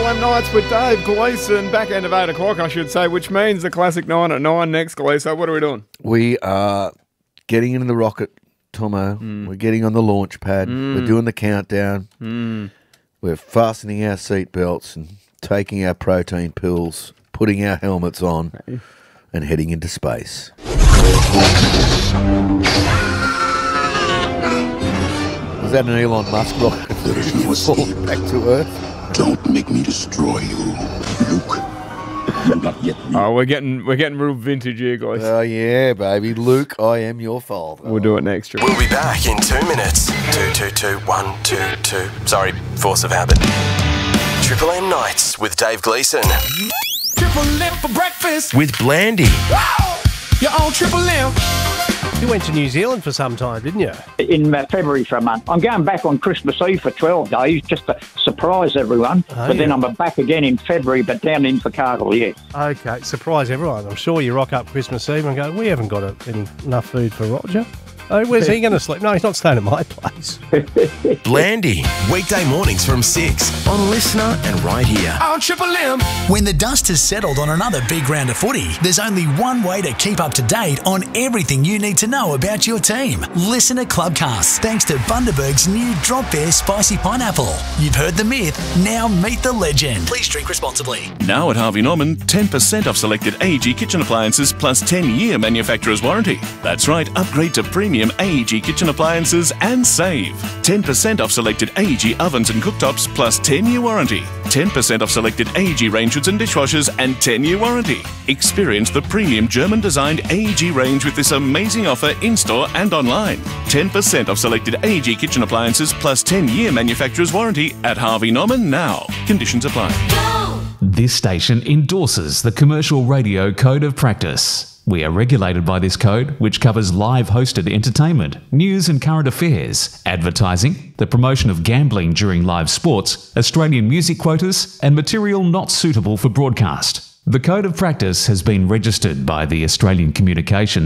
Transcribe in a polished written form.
Triple M Nights with Dave Gleeson, back end of 8 o'clock, I should say, which means the classic 9 at 9 next, Gleeson. What are we doing? We are getting into the rocket, Tomo. We're getting on the launch pad. We're doing the countdown. We're fastening our seatbelts and taking our protein pills, putting our helmets on, and heading into space. Was that an Elon Musk rocket? There is no escape. Back to Earth. Don't make me destroy you, Luke. You're not yet me. Oh, we're getting real vintage here, guys. Oh, yeah, baby. Luke, I am your father. We'll do it next year. We'll be back in 2 minutes. 222-122. Sorry, force of habit. Triple M Nights with Dave Gleeson. Triple M for breakfast. With Blandy. Wow! You're on Triple M. You went to New Zealand for some time, didn't you? In February for a month. I'm going back on Christmas Eve for 12 days just to surprise everyone. Then I'm back again in February, but down in Invercargill, yeah. Okay, surprise everyone. I'm sure you rock up Christmas Eve and go, we haven't got enough food for Roger. Oh, where's he going to sleep? No, he's not staying at my place. Blandy. Weekday mornings from 6 on Listener and right here. On Triple M. When the dust has settled on another big round of footy, there's only one way to keep up to date on everything you need to know about your team. Listen to Clubcasts, thanks to Bundaberg's new Drop Bear Spicy Pineapple. You've heard the myth, now meet the legend. Please drink responsibly. Now at Harvey Norman, 10% off selected AEG kitchen appliances plus 10-year manufacturer's warranty. That's right, upgrade to premium AEG kitchen appliances and save. 10% off selected AEG ovens and cooktops plus 10-year warranty. 10% off selected AEG range hoods and dishwashers and 10-year warranty. Experience the premium German-designed AEG range with this amazing offer in-store and online. 10% off selected AEG kitchen appliances plus 10-year manufacturer's warranty at Harvey Norman now. Conditions apply. This station endorses the Commercial Radio Code of Practice. We are regulated by this code, which covers live hosted entertainment, news and current affairs, advertising, the promotion of gambling during live sports, Australian music quotas, and material not suitable for broadcast. The Code of Practice has been registered by the Australian Communications